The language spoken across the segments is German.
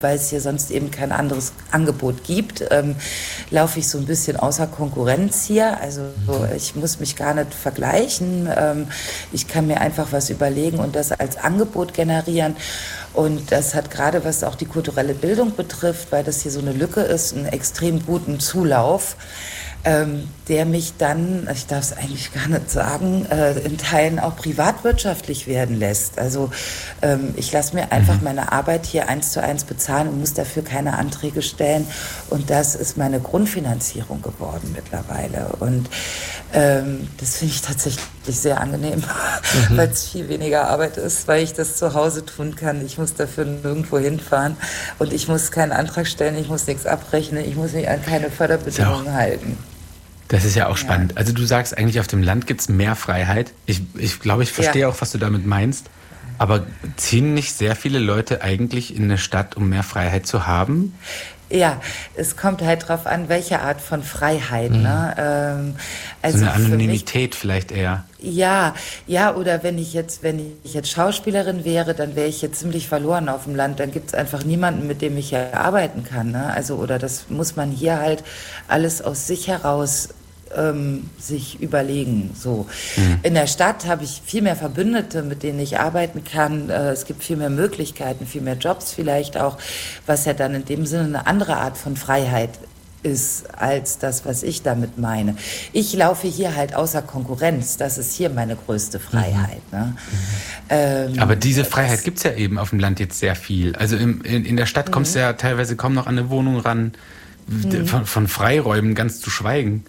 weil es hier sonst eben kein anderes Angebot gibt, laufe ich so ein bisschen außer Konkurrenz hier. Also ich muss mich gar nicht vergleichen. Ich kann mir einfach was überlegen und das als Angebot generieren. Und das hat gerade, was auch die kulturelle Bildung betrifft, weil das hier so eine Lücke ist, einen extrem guten Zulauf, der mich dann, ich darf es eigentlich gar nicht sagen, in Teilen auch privatwirtschaftlich werden lässt. Also ich lasse mir einfach meine Arbeit hier 1:1 bezahlen und muss dafür keine Anträge stellen. Und das ist meine Grundfinanzierung geworden mittlerweile. Und das finde ich tatsächlich sehr angenehm, weil es viel weniger Arbeit ist, weil ich das zu Hause tun kann. Ich muss dafür nirgendwo hinfahren und ich muss keinen Antrag stellen, ich muss nichts abrechnen, ich muss mich an keine Förderbedingungen halten. Das ist ja auch spannend. Also du sagst eigentlich, auf dem Land gibt es mehr Freiheit. Ich glaube, ich verstehe auch, was du damit meinst. Aber ziehen nicht sehr viele Leute eigentlich in eine Stadt, um mehr Freiheit zu haben? Ja, es kommt halt drauf an, welche Art von Freiheit. Ne? Also so eine Anonymität vielleicht eher. Ja, oder wenn ich jetzt Schauspielerin wäre, dann wäre ich jetzt ziemlich verloren auf dem Land. Dann gibt es einfach niemanden, mit dem ich ja arbeiten kann. Ne? Also, oder das muss man hier halt alles aus sich heraus sich überlegen. So. In der Stadt habe ich viel mehr Verbündete, mit denen ich arbeiten kann. Es gibt viel mehr Möglichkeiten, viel mehr Jobs vielleicht auch, was ja dann in dem Sinne eine andere Art von Freiheit ist als das, was ich damit meine. Ich laufe hier halt außer Konkurrenz. Das ist hier meine größte Freiheit. Ne? Aber diese Freiheit gibt es ja eben auf dem Land jetzt sehr viel. Also in der Stadt kommst du ja teilweise kaum noch an eine Wohnung ran, von Freiräumen ganz zu schweigen.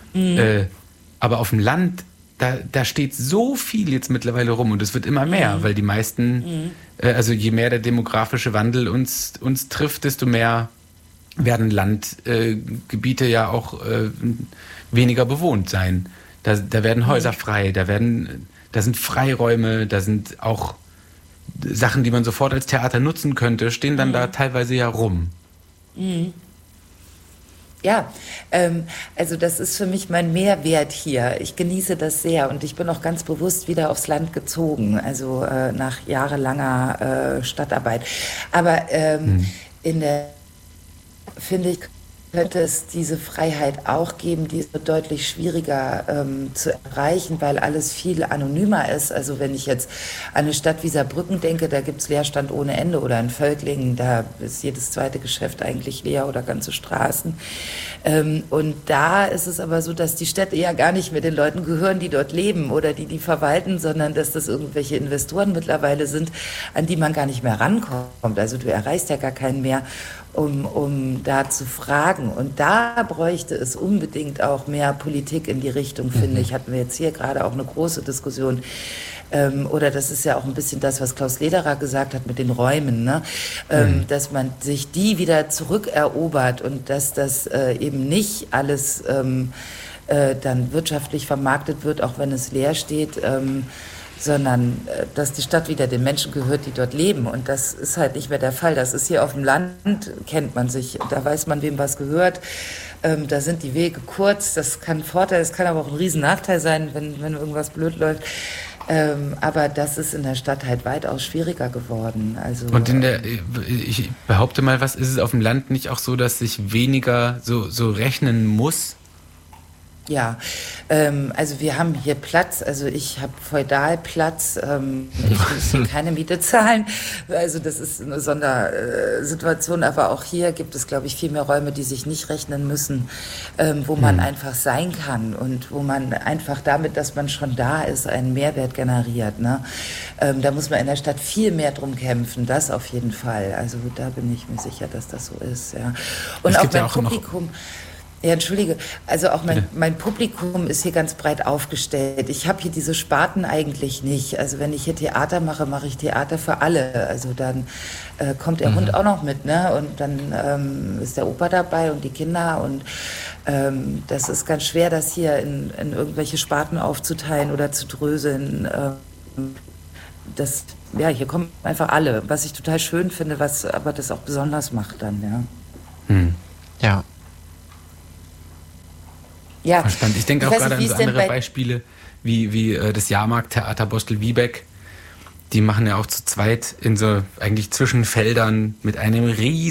Aber auf dem Land, da steht so viel jetzt mittlerweile rum und es wird immer mehr, weil die meisten, also je mehr der demografische Wandel uns trifft, desto mehr werden Landgebiete ja auch weniger bewohnt sein. Da werden Häuser frei, da sind Freiräume, da sind auch Sachen, die man sofort als Theater nutzen könnte, stehen dann da teilweise ja rum. Ja, also das ist für mich mein Mehrwert hier. Ich genieße das sehr und ich bin auch ganz bewusst wieder aufs Land gezogen, also nach jahrelanger Stadtarbeit. Aber in der, finde ich, könnte es diese Freiheit auch geben, die ist deutlich schwieriger zu erreichen, weil alles viel anonymer ist. Also wenn ich jetzt an eine Stadt wie Saarbrücken denke, da gibt es Leerstand ohne Ende, oder in Völklingen, da ist jedes zweite Geschäft eigentlich leer oder ganze Straßen. Und da ist es aber so, dass die Städte ja gar nicht mehr den Leuten gehören, die dort leben oder die verwalten, sondern dass das irgendwelche Investoren mittlerweile sind, an die man gar nicht mehr rankommt. Also du erreichst ja gar keinen mehr, um da zu fragen. Und da bräuchte es unbedingt auch mehr Politik in die Richtung, finde ich. Hatten wir jetzt hier gerade auch eine große Diskussion. Oder das ist ja auch ein bisschen das, was Klaus Lederer gesagt hat mit den Räumen, ne? Dass man sich die wieder zurückerobert und dass das eben nicht alles dann wirtschaftlich vermarktet wird, auch wenn es leer steht, sondern dass die Stadt wieder den Menschen gehört, die dort leben. Und das ist halt nicht mehr der Fall. Das ist hier auf dem Land, kennt man sich, da weiß man, wem was gehört. Da sind die Wege kurz, das kann ein Vorteil, es kann aber auch ein Riesennachteil sein, wenn irgendwas blöd läuft. Aber das ist in der Stadt halt weitaus schwieriger geworden. Also, und ich behaupte mal, was ist es auf dem Land nicht auch so, dass sich weniger so rechnen muss? Ja, also wir haben hier Platz, also ich habe Feudalplatz, ich muss hier keine Miete zahlen, also das ist eine Sondersituation, aber auch hier gibt es, glaube ich, viel mehr Räume, die sich nicht rechnen müssen, wo man einfach sein kann und wo man einfach damit, dass man schon da ist, einen Mehrwert generiert. Ne? Da muss man in der Stadt viel mehr drum kämpfen, das auf jeden Fall, also da bin ich mir sicher, dass das so ist. Ja. Und auch mein Publikum... Ja, entschuldige, also auch mein Publikum ist hier ganz breit aufgestellt. Ich habe hier diese Sparten eigentlich nicht. Also wenn ich hier Theater mache, mache ich Theater für alle. Also dann kommt der Hund auch noch mit, ne? Und dann ist der Opa dabei und die Kinder. Und das ist ganz schwer, das hier in irgendwelche Sparten aufzuteilen oder zu dröseln. Hier kommen einfach alle, was ich total schön finde, was aber das auch besonders macht dann, ja. Ja. Ja. Verstanden. Ich denke auch gerade an so andere Beispiele wie das Jahrmarkttheater Bostel-Wiebeck. Die machen ja auch zu zweit in so eigentlich zwischen Feldern mit einem riesen